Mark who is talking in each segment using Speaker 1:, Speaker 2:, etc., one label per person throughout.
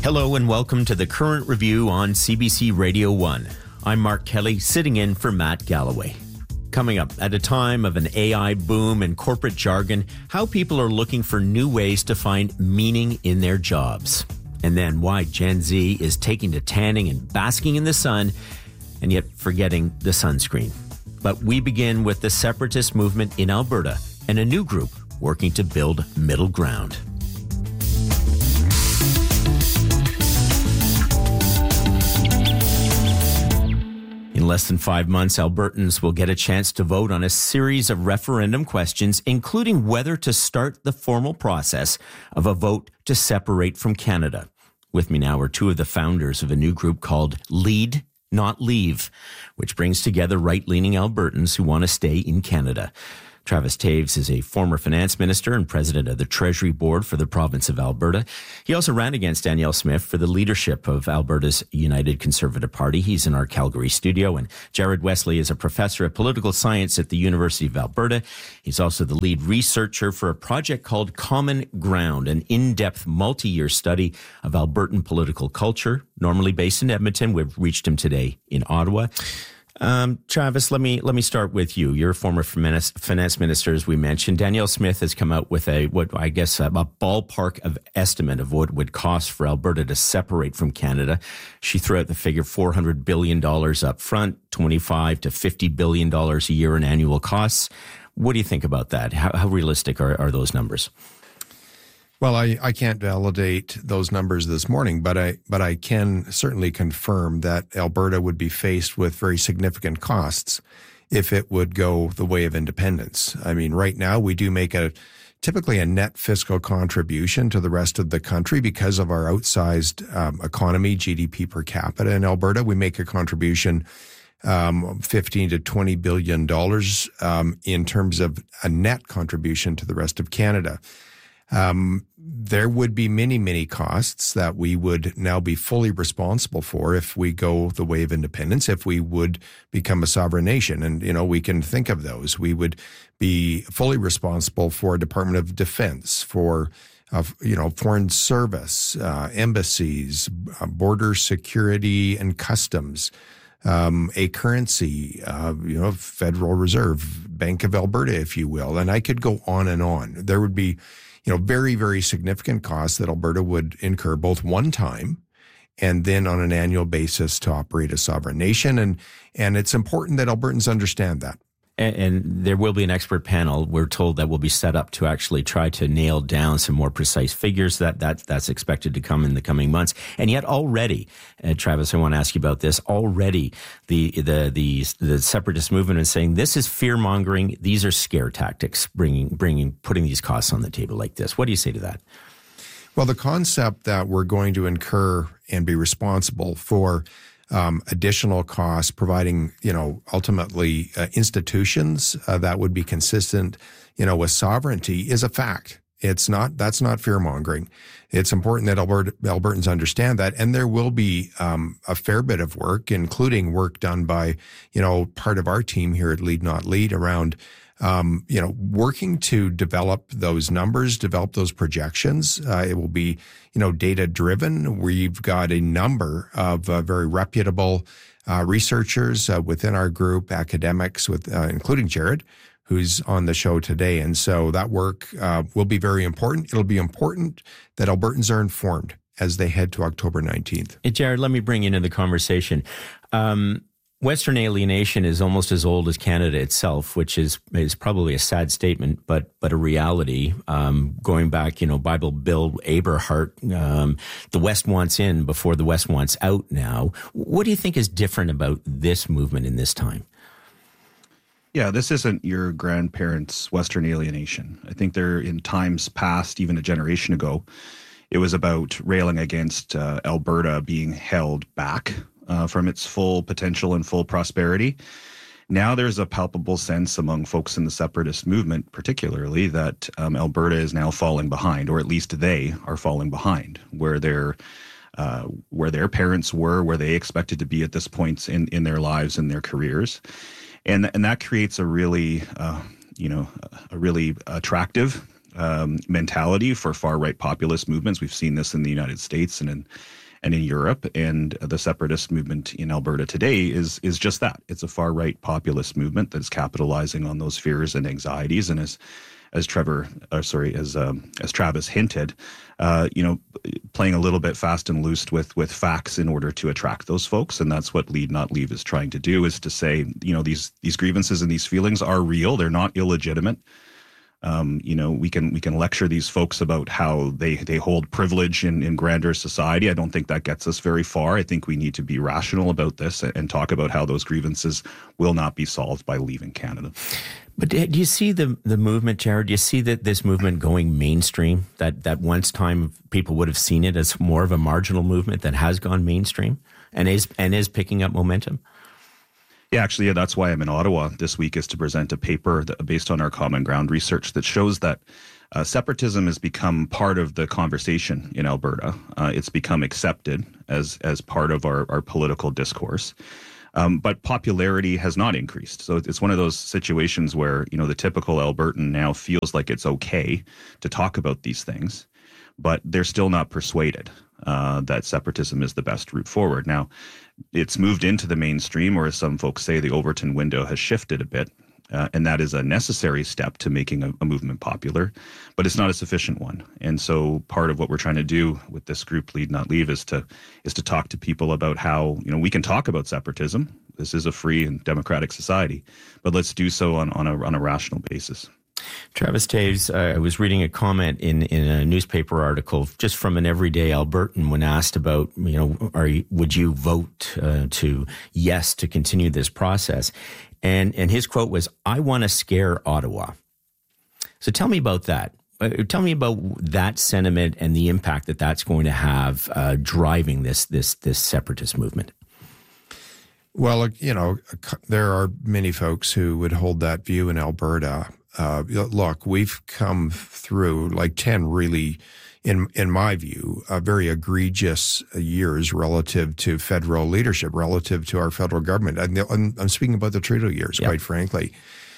Speaker 1: Hello and welcome to the Current Review on CBC Radio 1. I'm Mark Kelly, sitting in for Matt Galloway. Coming up, at a time of an AI boom and corporate jargon, how people are looking for new ways to find meaning in their jobs. And then why Gen Z is taking to tanning and basking in the sun, and yet forgetting the sunscreen. But we begin with the separatist movement in Alberta and a new group working to build middle ground. In less than 5 months, Albertans will get a chance to vote on a series of referendum questions, including whether to start the formal process of a vote to separate from Canada. With me now are two of the founders of a new group called Lead, Not Leave, which brings together right-leaning Albertans who want to stay in Canada. Travis Toews is a former finance minister and president of the Treasury Board for the province of Alberta. He also ran against Danielle Smith for the leadership of Alberta's United Conservative Party. He's in our Calgary studio. And Jared Wesley is a professor of political science at the University of Alberta. He's also the lead researcher for a project called Common Ground, an in-depth multi-year study of Albertan political culture, normally based in Edmonton. We've reached him today in Ottawa. Travis, let me start with you. You're a former finance minister, as we mentioned. Danielle Smith has come out with a ballpark of estimate of what it would cost for Alberta to separate from Canada. She threw out the figure $400 billion up front, $25 to $50 billion a year in annual costs. What do you think about that? How realistic are those numbers?
Speaker 2: Well, I can't validate those numbers this morning, but I can certainly confirm that Alberta would be faced with very significant costs if it would go the way of independence. I mean, right now we do make typically a net fiscal contribution to the rest of the country because of our outsized economy, GDP per capita in Alberta. We make a contribution $15 to $20 billion in terms of a net contribution to the rest of Canada. There would be many costs that we would now be fully responsible for if we go the way of independence, if we would become a sovereign nation. And, we can think of those. We would be fully responsible for Department of Defense, for, foreign service, embassies, border security and customs, a currency, Federal Reserve, Bank of Alberta, if you will. And I could go on and on. There would be very, very significant costs that Alberta would incur both one time and then on an annual basis to operate a sovereign nation. And it's important that Albertans understand that.
Speaker 1: And there will be an expert panel, we're told, that will be set up to actually try to nail down some more precise figures. That's expected to come in the coming months. And yet already, Travis, I want to ask you about this. Already, the separatist movement is saying this is fear mongering. These are scare tactics, putting these costs on the table like this. What do you say to that?
Speaker 2: Well, the concept that we're going to incur and be responsible for additional costs, providing, ultimately institutions that would be consistent, with sovereignty is a fact. That's not fear mongering. It's important that Albertans understand that. And there will be a fair bit of work, including work done by, part of our team here at Lead Not Lead around working to develop those numbers, develop those projections. It will be, data driven. We've got a number of very reputable researchers within our group, academics, including Jared, who's on the show today. And so that work will be very important. It'll be important that Albertans are informed as they head to October 19th.
Speaker 1: Hey, Jared, let me bring you into the conversation. Western alienation is almost as old as Canada itself, which is probably a sad statement, but a reality. Going back, Bible Bill Aberhart, the West wants in before the West wants out now. What do you think is different about this movement in this time?
Speaker 3: Yeah, this isn't your grandparents' Western alienation. I think they're in times past, even a generation ago, it was about railing against Alberta being held back from its full potential and full prosperity. Now there's a palpable sense among folks in the separatist movement, particularly, that Alberta is now falling behind, or at least they are falling behind, where their parents were, where they expected to be at this point in their lives and their careers. And that creates a really attractive mentality for far-right populist movements. We've seen this in the United States and in Europe, and the separatist movement in Alberta today is just that. It's a far-right populist movement that's capitalizing on those fears and anxieties, and as Travis hinted, playing a little bit fast and loose with facts in order to attract those folks. And that's what Lead Not Leave is trying to do, is to say, these grievances and these feelings are real. They're not illegitimate. We can lecture these folks about how they hold privilege in grander society. I don't think that gets us very far. I think we need to be rational about this and talk about how those grievances will not be solved by leaving Canada.
Speaker 1: But do you see the movement, Jared? Do you see that this movement going mainstream? That once time people would have seen it as more of a marginal movement that has gone mainstream and is picking up momentum?
Speaker 3: Yeah, actually, that's why I'm in Ottawa this week, is to present a paper based on our Common Ground research that shows that separatism has become part of the conversation in Alberta. It's become accepted as part of our political discourse. But popularity has not increased. So it's one of those situations where, the typical Albertan now feels like it's okay to talk about these things, but they're still not persuaded that separatism is the best route forward. Now, it's moved into the mainstream, or as some folks say, the Overton window has shifted a bit. And that is a necessary step to making a movement popular, but it's not a sufficient one. And so part of what we're trying to do with this group, Lead Not Leave, is to talk to people about how, we can talk about separatism. This is a free and democratic society, but let's do so on a rational basis.
Speaker 1: Travis Toews, I was reading a comment in a newspaper article just from an everyday Albertan when asked about, would you vote to yes to continue this process? And his quote was, "I want to scare Ottawa." So tell me about that. Tell me about that sentiment and the impact that that's going to have driving this separatist movement.
Speaker 2: Well, there are many folks who would hold that view in Alberta. Look, we've come through like 10 really, in my view, very egregious years relative to federal leadership, relative to our federal government. I'm speaking about the Trudeau years, quite frankly.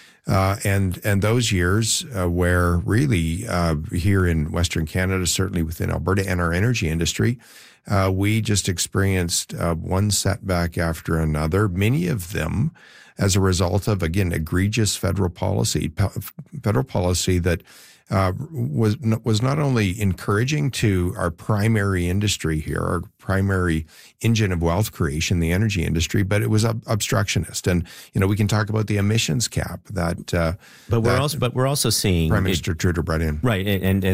Speaker 2: And those years where really here in Western Canada, certainly within Alberta and our energy industry, we just experienced one setback after another, many of them as a result of, again, egregious federal policy that was not only encouraging to our primary industry here, our primary engine of wealth creation, the energy industry, but it was obstructionist. And we can talk about the emissions cap that.
Speaker 1: But we're also seeing
Speaker 2: Prime Minister Trudeau brought in,
Speaker 1: right, and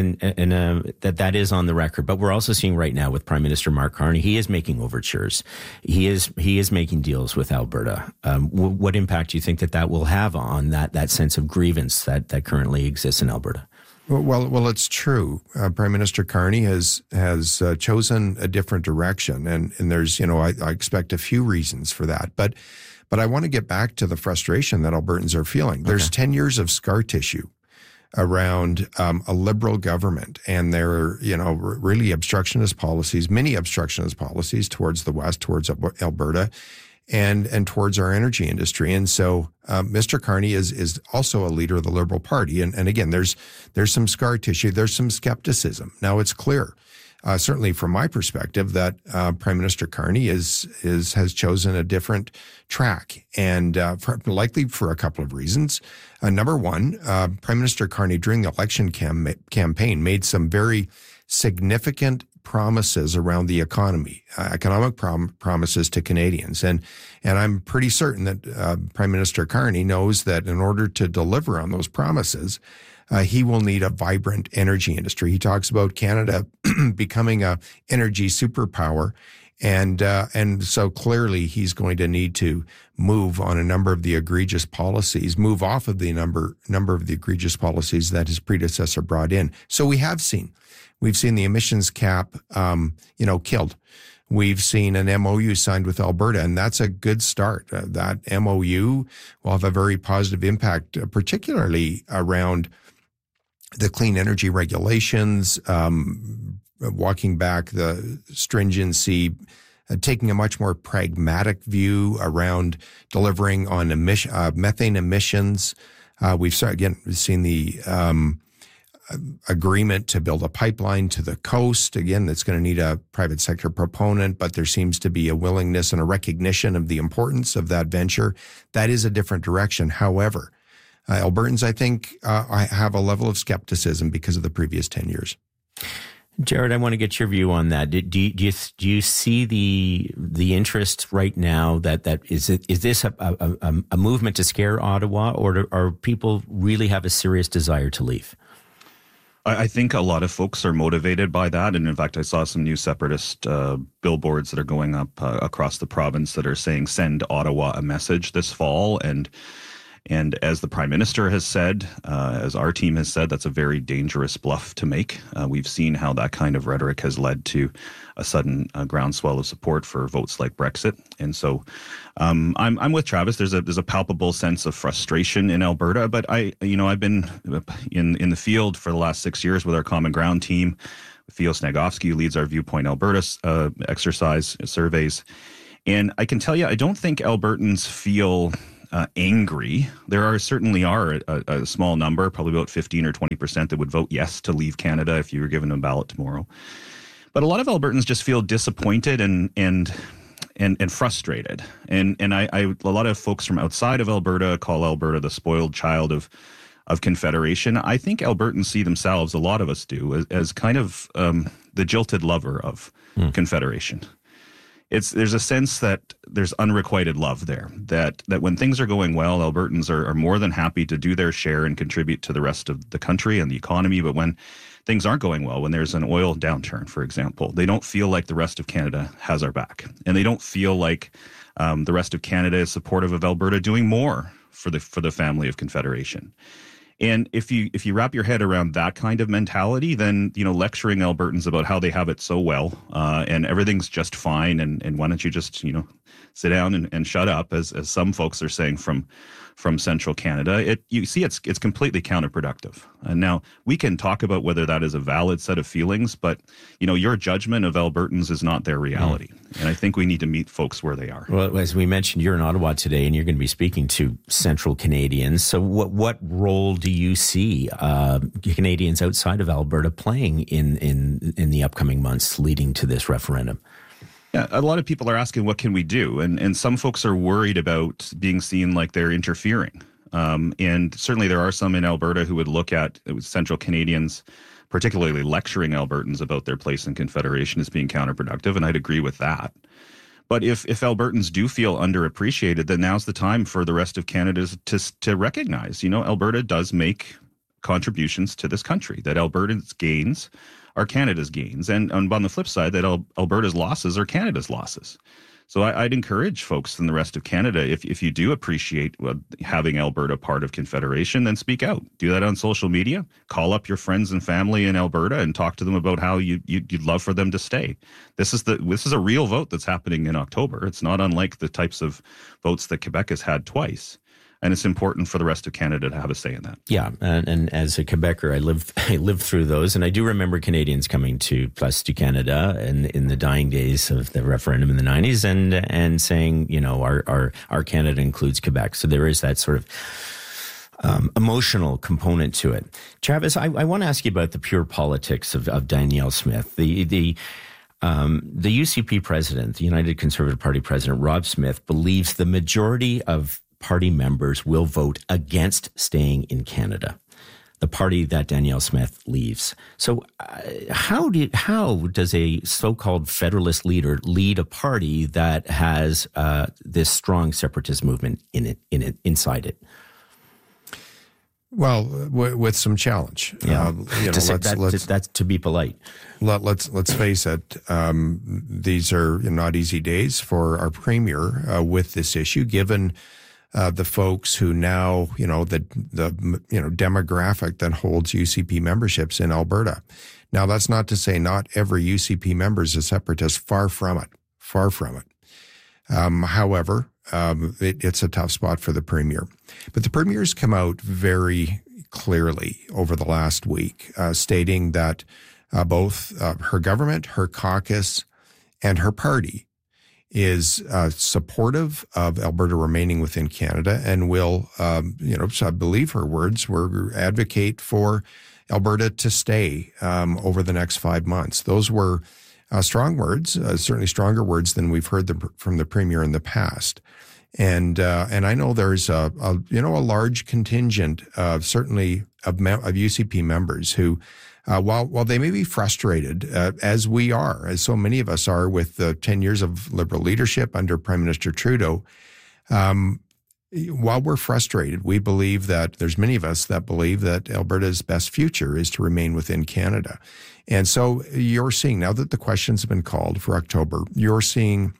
Speaker 1: that is on the record. But we're also seeing right now with Prime Minister Mark Carney, he is making overtures. He is making deals with Alberta. What impact do you think that will have on that sense of grievance that currently exists in Alberta?
Speaker 2: Well, it's true. Prime Minister Carney has chosen a different direction, and there's I expect a few reasons for that. But I want to get back to the frustration that Albertans are feeling. There's 10 years of scar tissue around a Liberal government, and there are really obstructionist policies, many obstructionist policies towards the West, towards Alberta, and towards our energy industry. And so Mr. Carney is also a leader of the Liberal Party. And again, there's some scar tissue, there's some skepticism. Now it's clear, certainly from my perspective, that Prime Minister Carney has chosen a different track, and likely for a couple of reasons. Number one, Prime Minister Carney during the election campaign made some very significant promises around the economy, economic promises to Canadians. And I'm pretty certain that Prime Minister Carney knows that in order to deliver on those promises, he will need a vibrant energy industry. He talks about Canada becoming a energy superpower. And so clearly he's going to need to move on a number of the egregious policies, move off of the number of the egregious policies that his predecessor brought in. So we've seen the emissions cap, killed. We've seen an MOU signed with Alberta, and that's a good start. That MOU will have a very positive impact, particularly around the clean energy regulations, walking back the stringency, taking a much more pragmatic view around delivering on methane emissions. We've seen the agreement to build a pipeline to the coast. Again, that's going to need a private sector proponent, but there seems to be a willingness and a recognition of the importance of that venture. That is a different direction. However, Albertans, I think, have a level of skepticism because of the previous 10 years.
Speaker 1: Jared, I want to get your view on that. Do you see the interest right now that is this a movement to scare Ottawa, or are people really have a serious desire to leave?
Speaker 3: I think a lot of folks are motivated by that. And in fact, I saw some new separatist billboards that are going up across the province that are saying, send Ottawa a message this fall. And as the Prime Minister has said, as our team has said, that's a very dangerous bluff to make. We've seen how that kind of rhetoric has led to a sudden groundswell of support for votes like Brexit. And so I'm with Travis. There's a palpable sense of frustration in Alberta. But I've been in the field for the last 6 years with our Common Ground team. Theo Snagofsky, who leads our Viewpoint Alberta exercise surveys. And I can tell you, I don't think Albertans feel angry. There certainly are a small number, probably about 15 or 20% that would vote yes to leave Canada if you were given a ballot tomorrow. But a lot of Albertans just feel disappointed and frustrated. And a lot of folks from outside of Alberta call Alberta the spoiled child of Confederation. I think Albertans see themselves, a lot of us do, as kind of the jilted lover of Confederation. There's a sense that there's unrequited love there, that when things are going well, Albertans are more than happy to do their share and contribute to the rest of the country and the economy. But when things aren't going well, when there's an oil downturn, for example, they don't feel like the rest of Canada has our back. And they don't feel like the rest of Canada is supportive of Alberta doing more for the family of Confederation. And if you wrap your head around that kind of mentality, then, lecturing Albertans about how they have it so well and everything's just fine and why don't you just, sit down and shut up, as some folks are saying from central Canada, it's completely counterproductive. And now we can talk about whether that is a valid set of feelings, but, your judgment of Albertans is not their reality. And I think we need to meet folks where they are.
Speaker 1: Well, as we mentioned, you're in Ottawa today and you're going to be speaking to central Canadians. So what role do you see Canadians outside of Alberta playing in the upcoming months leading to this referendum?
Speaker 3: Yeah, a lot of people are asking, what can we do? And some folks are worried about being seen like they're interfering. And certainly there are some in Alberta who would look at central Canadians, particularly lecturing Albertans about their place in Confederation, as being counterproductive, and I'd agree with that. But if Albertans do feel underappreciated, then now's the time for the rest of Canada to recognize, Alberta does make contributions to this country, that Alberta's gains are Canada's gains. And on the flip side, that Alberta's losses are Canada's losses. So I'd encourage folks in the rest of Canada, if you do appreciate having Alberta part of Confederation, then speak out. Do that on social media. Call up your friends and family in Alberta and talk to them about how you'd love for them to stay. This is a real vote that's happening in October. It's not unlike the types of votes that Quebec has had twice. And it's important for the rest of Canada to have a say in that.
Speaker 1: Yeah, and as a Quebecer, I lived through those, and I do remember Canadians coming to Place du Canada in the dying days of the referendum in the 90s, and saying, our Canada includes Quebec. So there is that sort of emotional component to it. Travis, I want to ask you about the pure politics of Danielle Smith. The UCP president, the United Conservative Party president, Rob Smith, believes the majority of party members will vote against staying in Canada, the party that Danielle Smith leaves. So how does a so-called federalist leader lead a party that has this strong separatist movement inside it?
Speaker 2: Well, with some challenge.
Speaker 1: Yeah, that's to be polite.
Speaker 2: Let's face it. These are not easy days for our premier with this issue, given the folks who now, the demographic that holds UCP memberships in Alberta. Now, that's not to say not every UCP member is a separatist. Far from it. However, it's a tough spot for the premier. But the premier's come out very clearly over the last week, stating that both her government, her caucus, and her party is supportive of Alberta remaining within Canada and will, so I believe her words were advocate for Alberta to stay over the next 5 months. Those were strong words, certainly stronger words than we've heard from the Premier in the past. And I know there's a large contingent of certainly of UCP members who, while they may be frustrated, as we are, as so many of us are with the 10 years of Liberal leadership under Prime Minister Trudeau, while we're frustrated, we believe that there's many of us that believe that Alberta's best future is to remain within Canada. And so you're seeing, now that the questions have been called for October, you're seeing,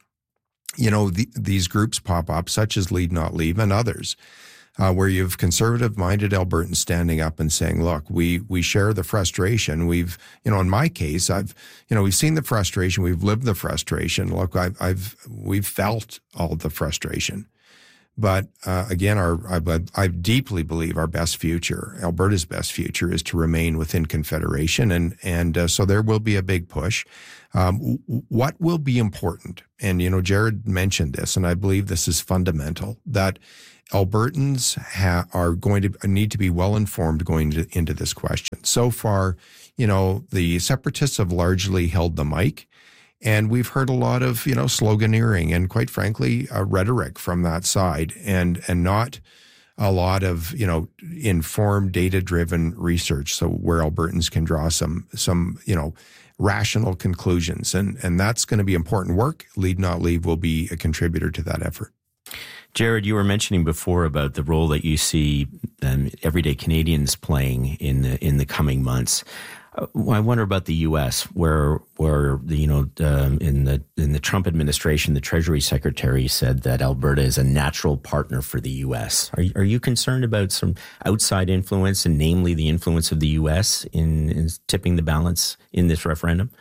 Speaker 2: these groups pop up, such as Lead Not Leave and others, where you have conservative-minded Albertans standing up and saying, look, we share the frustration. We've, in my case, we've seen the frustration. We've lived the frustration. Look, we've felt all of the frustration. But again, I deeply believe our best future, Alberta's best future, is to remain within Confederation, and so there will be a big push. What will be important, and Jared mentioned this, and I believe this is fundamental, that Albertans are going to need to be well informed going into this question. So far, the separatists have largely held the mic. And we've heard a lot of, sloganeering and, quite frankly, rhetoric from that side, and not a lot of, informed, data-driven research. So where Albertans can draw some rational conclusions, and that's going to be important work. Lead Not Leave will be a contributor to that effort.
Speaker 1: Jared, you were mentioning before about the role that you see everyday Canadians playing in the coming months. I wonder about the U.S., where in the Trump administration, the Treasury Secretary said that Alberta is a natural partner for the U.S. Are you concerned about some outside influence, and namely the influence of the U.S. in tipping the balance in this referendum?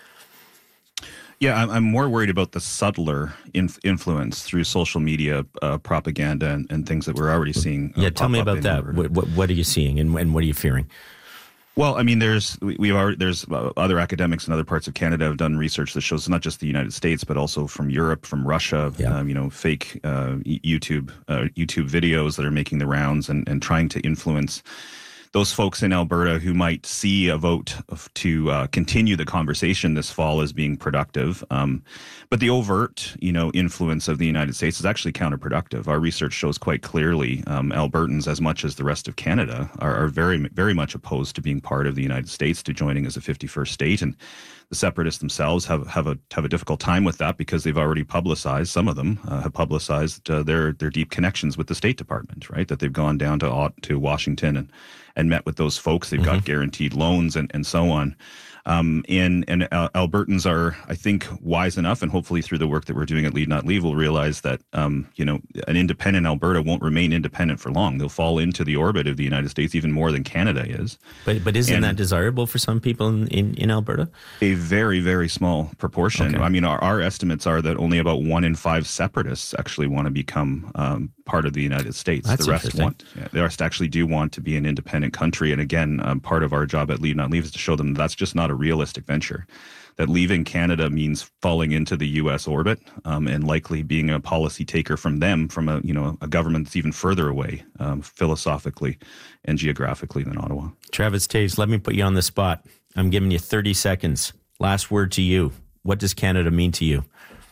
Speaker 3: Yeah, I'm more worried about the subtler influence through social media propaganda and things that we're already seeing.
Speaker 1: Tell me about that. What are you seeing, and what are you fearing?
Speaker 3: Well, I mean, there's other academics in other parts of Canada have done research that shows not just the United States, but also from Europe, from Russia, fake YouTube videos that are making the rounds and trying to influence those folks in Alberta who might see a vote to continue the conversation this fall as being productive. But the overt, influence of the United States is actually counterproductive. Our research shows quite clearly Albertans, as much as the rest of Canada, are very, very much opposed to being part of the United States, to joining as a 51st state. And the separatists themselves have a difficult time with that, because they've already publicized, some of them have publicized their deep connections with the State Department, right? That they've gone down to Washington and met with those folks. They've got guaranteed loans and so on. And Albertans are, I think, wise enough, and hopefully through the work that we're doing at Lead Not Leave, will realize that, an independent Alberta won't remain independent for long. They'll fall into the orbit of the United States even more than Canada is.
Speaker 1: But isn't that desirable for some people in Alberta?
Speaker 3: A very, very small proportion. Okay. I mean, our estimates are that only about 1 in 5 separatists actually want to become part of the United States.
Speaker 1: That's
Speaker 3: the rest actually do want to be an independent country. And again, part of our job at Lead Not Leave is to show them that's just not a realistic venture. That leaving Canada means falling into the U.S. orbit, and likely being a policy taker from them, from a government that's even further away philosophically and geographically than Ottawa.
Speaker 1: Travis Toews, let me put you on the spot. I'm giving you 30 seconds. Last word to you. What does Canada mean to you?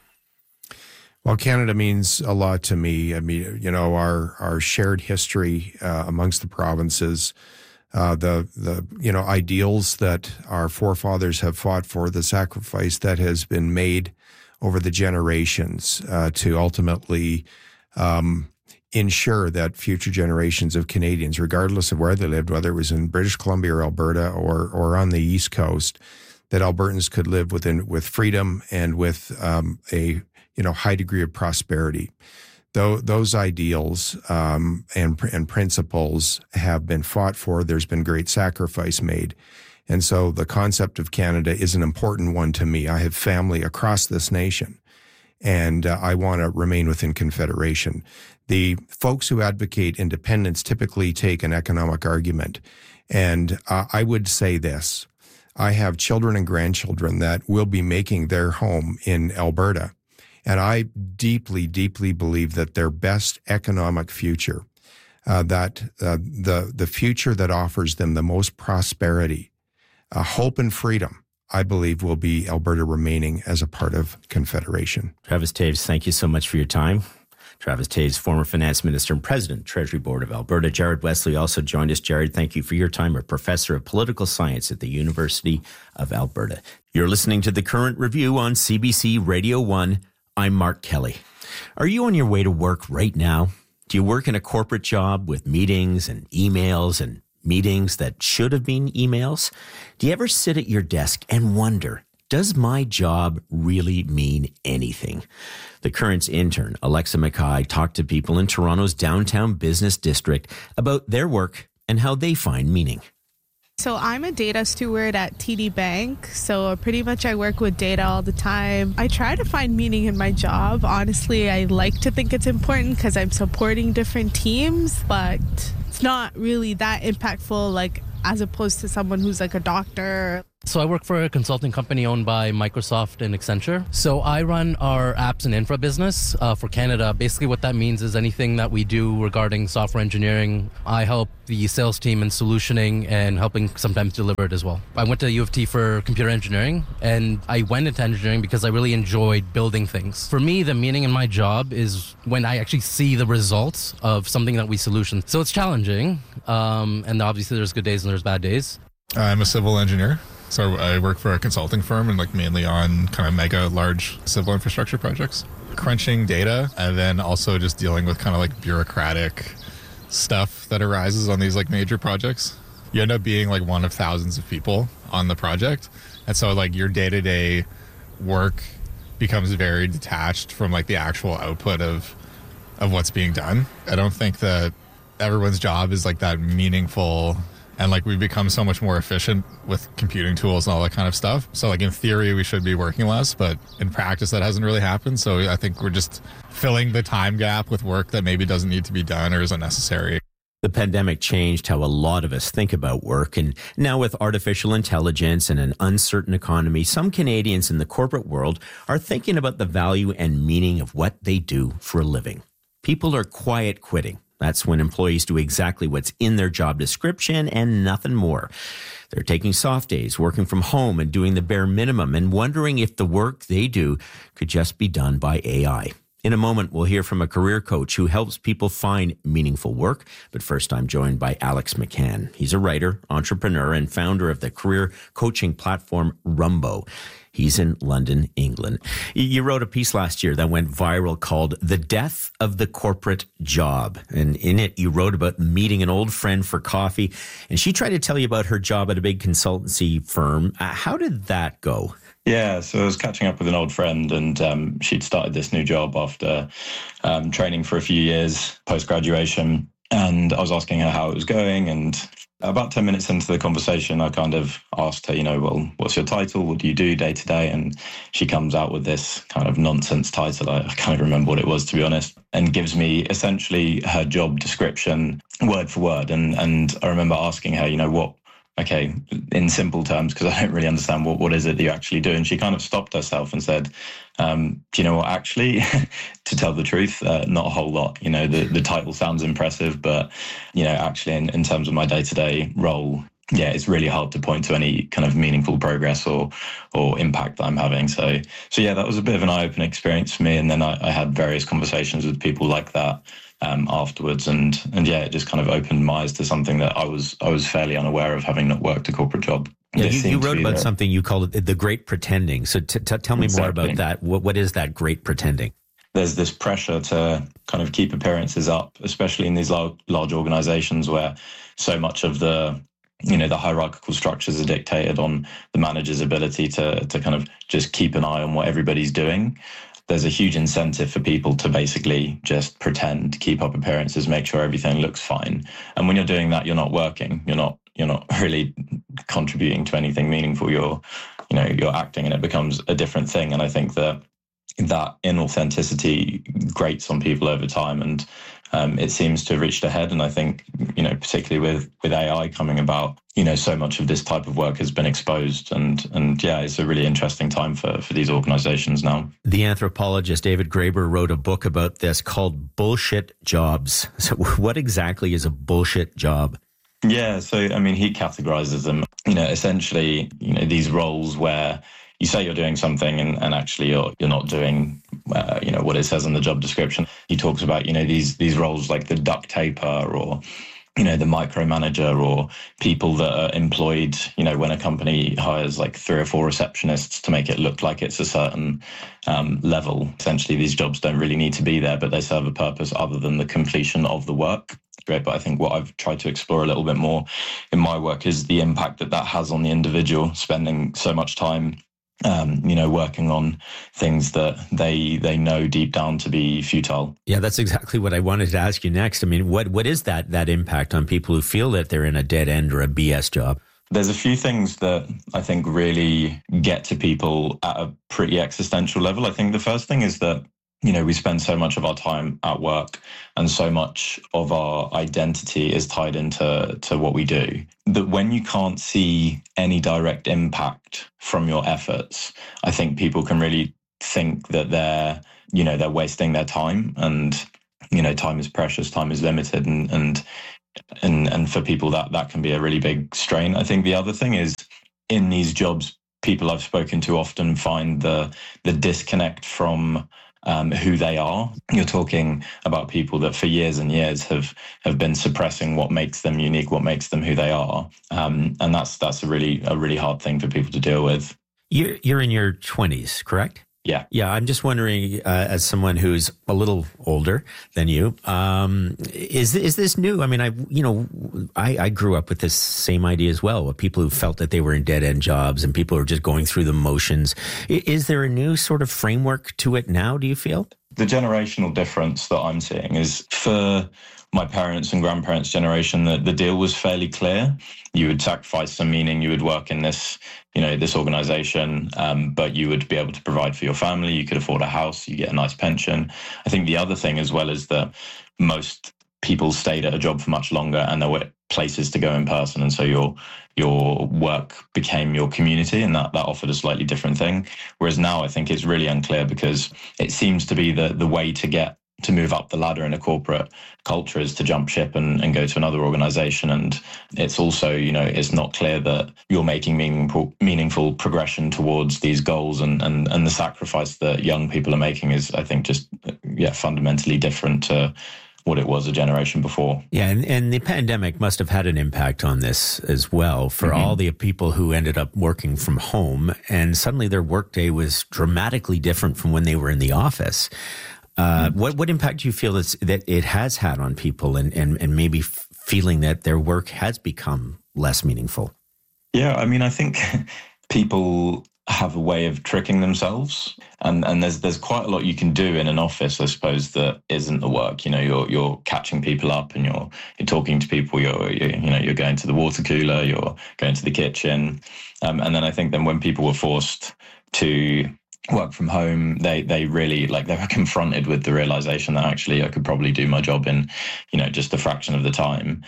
Speaker 2: Well, Canada means a lot to me. I mean, our shared history amongst the provinces, the ideals that our forefathers have fought for, the sacrifice that has been made over the generations to ultimately ensure that future generations of Canadians, regardless of where they lived, whether it was in British Columbia or Alberta or on the East Coast, that Albertans could live with freedom and with a high degree of prosperity. Those ideals and principles have been fought for. There's been great sacrifice made. And so the concept of Canada is an important one to me. I have family across this nation, and I want to remain within Confederation. The folks who advocate independence typically take an economic argument. And I would say this. I have children and grandchildren that will be making their home in Alberta. And I deeply, deeply believe that their best economic future that the future that offers them the most prosperity, hope and freedom, I believe will be Alberta remaining as a part of Confederation.
Speaker 1: Travis Toews, thank you so much for your time. Travis Toews, former finance minister and president, Treasury Board of Alberta. Jared Wesley also joined us. Jared, thank you for your time. A professor of political science at the University of Alberta. You're listening to The Current Review on CBC Radio 1. I'm Mark Kelly. Are you on your way to work right now? Do you work in a corporate job with meetings and emails and meetings that should have been emails? Do you ever sit at your desk and wonder, does my job really mean anything? The Current's intern, Alexa Mackay, talked to people in Toronto's downtown business district about their work and how they find meaning.
Speaker 4: So I'm a data steward at TD Bank. So pretty much I work with data all the time. I try to find meaning in my job. Honestly, I like to think it's important because I'm supporting different teams, but it's not really that impactful, like as opposed to someone who's like a doctor.
Speaker 5: So I work for a consulting company owned by Microsoft and Accenture. So I run our apps and infra business for Canada. Basically what that means is anything that we do regarding software engineering, I help the sales team in solutioning and helping sometimes deliver it as well. I went to U of T for computer engineering, and I went into engineering because I really enjoyed building things. For me, the meaning in my job is when I actually see the results of something that we solution. So it's challenging, and obviously there's good days and there's bad days.
Speaker 6: I'm a civil engineer. So I work for a consulting firm and mainly on kind of mega large civil infrastructure projects, crunching data, and then also just dealing with kind of bureaucratic stuff that arises on these major projects. You end up being one of thousands of people on the project. And so your day-to-day work becomes very detached from the actual output of what's being done. I don't think that everyone's job is that meaningful. And we've become so much more efficient with computing tools and all that kind of stuff. So in theory, we should be working less, but in practice, that hasn't really happened. So I think we're just filling the time gap with work that maybe doesn't need to be done or isn't necessary.
Speaker 1: The pandemic changed how a lot of us think about work. And now with artificial intelligence and an uncertain economy, some Canadians in the corporate world are thinking about the value and meaning of what they do for a living. People are quiet quitting. That's when employees do exactly what's in their job description and nothing more. They're taking soft days, working from home and doing the bare minimum and wondering if the work they do could just be done by AI. In a moment, we'll hear from a career coach who helps people find meaningful work. But first, I'm joined by Alex McCann. He's a writer, entrepreneur, and founder of the career coaching platform Rumbo. He's in London, England. You wrote a piece last year that went viral called The Death of the Corporate Job. And in it, you wrote about meeting an old friend for coffee. And she tried to tell you about her job at a big consultancy firm. How did that go?
Speaker 7: Yeah, so I was catching up with an old friend, and she'd started this new job after training for a few years post-graduation. And I was asking her how it was going, and about 10 minutes into the conversation, I kind of asked her, well, what's your title? What do you do day to day? And she comes out with this kind of nonsense title. I can't remember what it was, to be honest, and gives me essentially her job description word for word. And I remember asking her, okay, in simple terms, because I don't really understand what is it that you actually do. And she kind of stopped herself and said, do you know what, actually, to tell the truth, not a whole lot. The title sounds impressive, but, actually in terms of my day-to-day role, yeah, it's really hard to point to any kind of meaningful progress or impact that I'm having. So yeah, that was a bit of an eye-opening experience for me. And then I had various conversations with people like that afterwards, and yeah, it just kind of opened my eyes to something that I was fairly unaware of, having not worked a corporate job.
Speaker 1: Yeah, you wrote about something, you called it the great pretending. So tell me more about that. What is that great pretending?
Speaker 7: There's this pressure to kind of keep appearances up, especially in these large organizations where so much of the hierarchical structures are dictated on the manager's ability to kind of just keep an eye on what everybody's doing. There's a huge incentive for people to basically just pretend, keep up appearances, make sure everything looks fine. And when you're doing that, you're not working. You're not really contributing to anything meaningful. You're acting, and it becomes a different thing. And I think that inauthenticity grates on people over time. And it seems to have reached a head. And I think, particularly with AI coming about, so much of this type of work has been exposed. And yeah, it's a really interesting time for these organizations now.
Speaker 1: The anthropologist David Graeber wrote a book about this called Bullshit Jobs. So what exactly is a bullshit job?
Speaker 7: Yeah, so he categorizes them, essentially, these roles where you say you're doing something and actually you're not doing, what it says in the job description. He talks about, these roles like the duct taper or, the micromanager or people that are employed, when a company hires like 3 or 4 receptionists to make it look like it's a certain level. Essentially, these jobs don't really need to be there, but they serve a purpose other than the completion of the work. Great, but I think what I've tried to explore a little bit more in my work is the impact that has on the individual, spending so much time working on things that they know deep down to be futile.
Speaker 1: Yeah, that's exactly what I wanted to ask you next. What is that impact on people who feel that they're in a dead end or a BS job?
Speaker 7: There's a few things that I think really get to people at a pretty existential level. I think the first thing is that we spend so much of our time at work and so much of our identity is tied into what we do, that when you can't see any direct impact from your efforts, I think people can really think that they're wasting their time, and, time is precious, time is limited. And for people that can be a really big strain. I think the other thing is in these jobs, people I've spoken to often find the disconnect from who they are. You're talking about people that for years and years have been suppressing what makes them unique, what makes them who they are, and that's a really hard thing for people to deal with.
Speaker 1: You're in your 20s, correct? Yeah. I'm just wondering, as someone who's a little older than you, is this new? I grew up with this same idea as well, with people who felt that they were in dead end jobs and people who are just going through the motions. Is there a new sort of framework to it now, do you feel?
Speaker 7: The generational difference that I'm seeing is for my parents' and grandparents' generation, the deal was fairly clear. You would sacrifice some meaning, you would work in this organization, but you would be able to provide for your family, you could afford a house, you get a nice pension. I think the other thing as well is that most people stayed at a job for much longer and there were places to go in person. And so your work became your community, and that offered a slightly different thing. Whereas now I think it's really unclear, because it seems to be the way to move up the ladder in a corporate culture is to jump ship and go to another organization. And it's also, it's not clear that you're making meaningful progression towards these goals, and the sacrifice that young people are making is, I think, just fundamentally different to what it was a generation before.
Speaker 1: Yeah, and the pandemic must have had an impact on this as well for all the people who ended up working from home, and suddenly their workday was dramatically different from when they were in the office. What impact do you feel that it has had on people, and maybe feeling that their work has become less meaningful?
Speaker 7: Yeah, I think people have a way of tricking themselves, and there's quite a lot you can do in an office, I suppose, that isn't the work. You're catching people up, and you're talking to people. You're going to the water cooler, you're going to the kitchen, and then I think when people were forced to work from home, they really they were confronted with the realization that actually I could probably do my job in just a fraction of the time.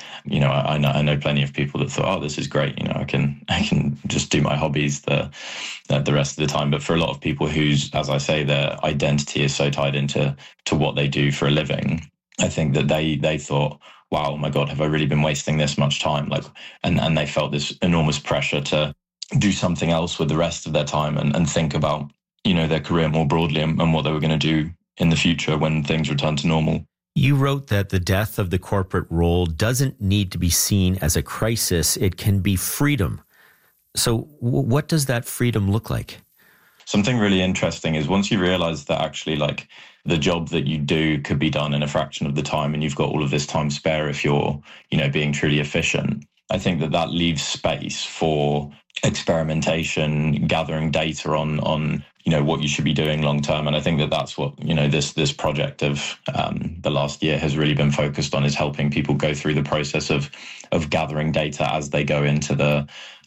Speaker 7: I know plenty of people that thought, oh, this is great, I can just do my hobbies the rest of the time. But for a lot of people whose, as I say, their identity is so tied into what they do for a living, I think that they thought, wow, my God, have I really been wasting this much time? And they felt this enormous pressure to do something else with the rest of their time and think about their career more broadly and what they were going to do in the future when things return to normal.
Speaker 1: You wrote that the death of the corporate role doesn't need to be seen as a crisis. It can be freedom. So what does that freedom look like?
Speaker 7: Something really interesting is once you realize that actually the job that you do could be done in a fraction of the time, and you've got all of this time spare if you're, being truly efficient, I think that leaves space for experimentation, gathering data on what you should be doing long term. And I think that's what this project of the last year has really been focused on, is helping people go through the process of gathering data as they go into the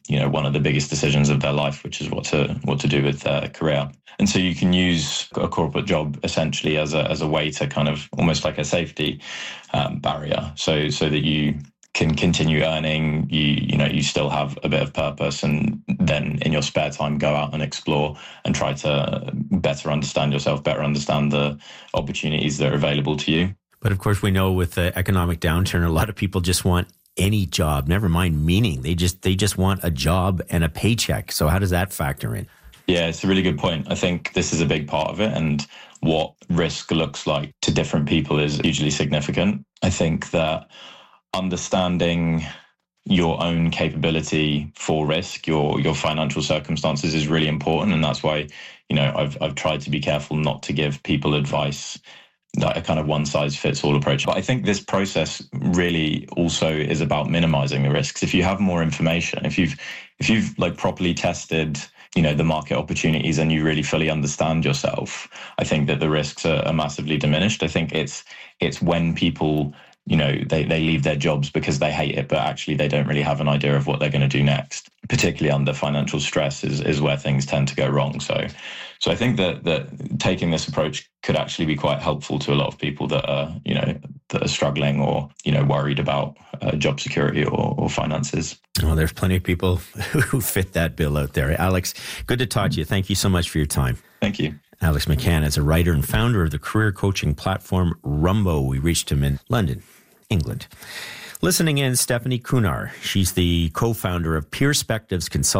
Speaker 7: one of the biggest decisions of their life, which is what to do with their career. And so you can use a corporate job essentially as a way to kind of almost like a safety barrier, so that you can continue earning, you still have a bit of purpose, and then in your spare time go out and explore and try to better understand yourself, better understand the opportunities that are available to you.
Speaker 1: But of course, we know with the economic downturn, a lot of people just want any job, never mind meaning. They just want a job and a paycheck. So how does that factor in?
Speaker 7: Yeah, it's a really good point. I think this is a big part of it, and what risk looks like to different people is hugely significant. I think that understanding your own capability for risk, your financial circumstances is really important. And that's why, I've tried to be careful not to give people advice, like a kind of one size fits all approach. But I think this process really also is about minimizing the risks. If you have more information, if you've like properly tested, the market opportunities and you really fully understand yourself, I think that the risks are massively diminished. I think it's when people, they leave their jobs because they hate it, but actually they don't really have an idea of what they're going to do next, particularly under financial stress is where things tend to go wrong. So I think that taking this approach could actually be quite helpful to a lot of people that are struggling or, worried about job security or finances.
Speaker 1: Well, there's plenty of people who fit that bill out there. Alex, good to talk to you. Thank you so much for your time.
Speaker 7: Thank you.
Speaker 1: Alex McCann is a writer and founder of the career coaching platform Rumbo. We reached him in London, England. Listening in, Stephanie Kunar. She's the co-founder of Perspectives Consulting.